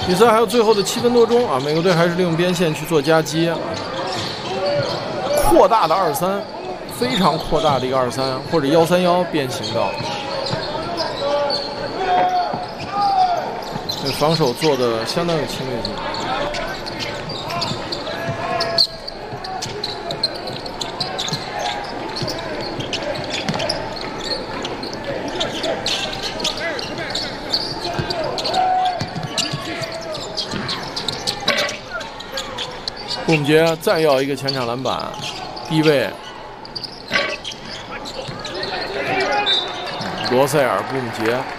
比赛还有最后的7分多钟啊，美国队还是利用边线去做夹击，扩大的2-3，非常扩大的一个2-3或者1-3-1变形的。这防守做的相当有侵略性。布姆杰再要一个前场篮板，低位，罗塞尔·布姆杰。